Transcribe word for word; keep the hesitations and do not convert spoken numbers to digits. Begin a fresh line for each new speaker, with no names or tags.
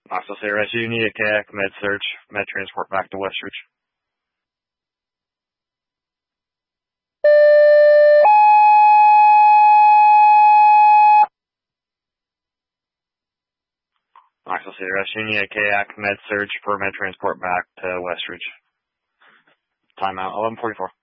Knoxville City Rescue, you need a kayak, med search, med transport back to Westridge. Knoxville City Rescue, you need a kayak, med search for med transport back to Westridge. Timeout, eleven forty-four.